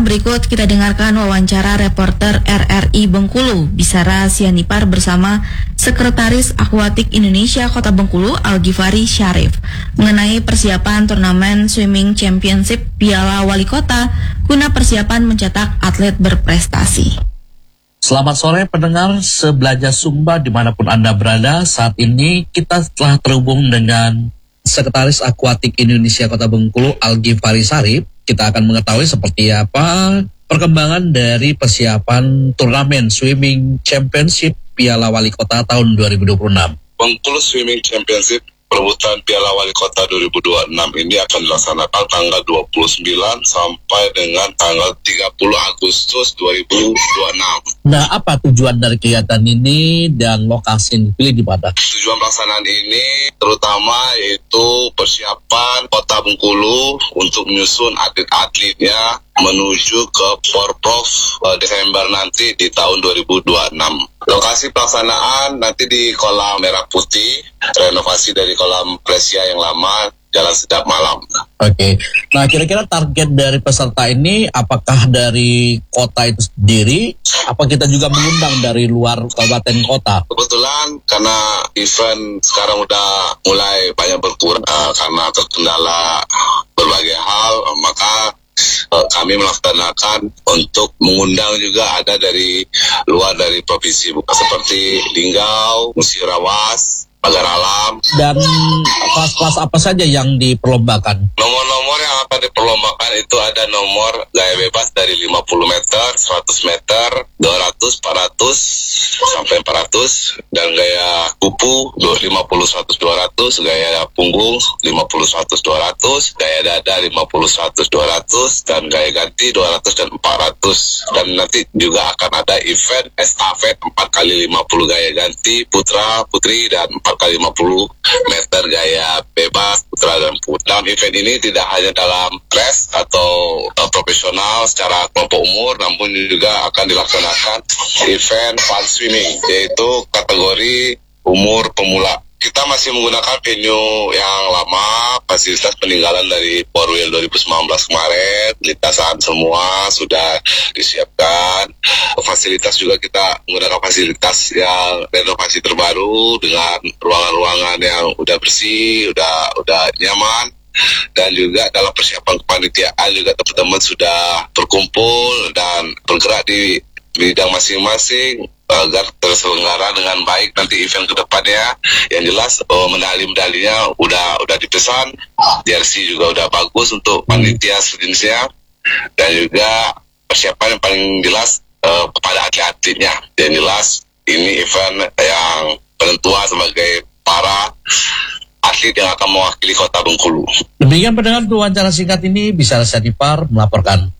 berikut kita dengarkan wawancara reporter RRI Bengkulu, Bisara Sianipar bersama Sekretaris Akuatik Indonesia Kota Bengkulu, Al-Ghifari Syarif, mengenai persiapan turnamen Swimming Championship Piala Wali Kota guna persiapan mencetak atlet berprestasi. Selamat sore pendengar Sebelaja Sumba dimanapun Anda berada. Saat ini kita telah terhubung dengan Sekretaris Akuatik Indonesia Kota Bengkulu, Al-Ghifari Syarif. Kita akan mengetahui seperti apa perkembangan dari persiapan turnamen Swimming Championship Piala Wali Kota tahun 2026. Bengkulu Swimming Championship perebutan Piala Wali Kota 2026 ini akan dilaksanakan tanggal 29 sampai dengan tanggal 30 Agustus 2026. Nah, apa tujuan dari kegiatan ini dan lokasi yang dipilih di mana? Tujuan pelaksanaan ini terutama yaitu persiapan Kota Bengkulu untuk menyusun atlet-atletnya menuju ke Porprov Desember nanti di tahun 2026. Lokasi pelaksanaan nanti di kolam merah putih, renovasi dari kolam Presia yang lama, Jalan Sedap Malam. Oke. Nah, kira-kira target dari peserta ini apakah dari kota itu sendiri? Apa kita juga mengundang dari luar kabupaten kota? Kebetulan karena event sekarang udah mulai banyak berkurang karena terkendala berbagai hal, maka kami melaksanakan untuk mengundang juga ada dari luar dari provinsi seperti Linggau, Musirawas, Pagar Alam. Dan kelas-kelas apa saja yang diperlombakan? Nomor-nomor yang akan diperlombakan itu ada nomor gaya bebas dari 50 meter, 100 meter, 200, 400, sampai 400, dan gaya kupu 50, 100, 200, gaya punggung 50, 100, 200, gaya dada 50, 100, 200, dan gaya ganti 200 dan 400. Dan nanti juga akan ada event estafet 4x50 gaya ganti putra, putri, dan 4x50 meter gaya bebas putra dan putri. Dalam event ini tidak hanya dalam race atau profesional secara kelompok umur, namun juga akan dilaksanakan event fun swimming, yaitu kategori umur pemula. Kita masih menggunakan venue yang lama, fasilitas peninggalan dari Porwil 2019 kemarin, lintasan semua sudah disiapkan. Fasilitas juga kita menggunakan fasilitas yang renovasi terbaru dengan ruangan-ruangan yang udah bersih, udah nyaman. Dan juga dalam persiapan kepanitiaan juga teman-teman sudah berkumpul dan bergerak di bidang masing-masing agar terselenggara dengan baik nanti event ke depannya. Yang jelas medali-medalinya udah dipesan, jersey juga udah bagus untuk panitia sejenisnya, dan juga persiapan yang paling jelas kepada atlet-atletnya. Yang jelas ini event yang penentuan sebagai para atlet yang akan mewakili Kota Bengkulu. Demikian pendengar wawancara singkat ini, Bisara Sianipar melaporkan.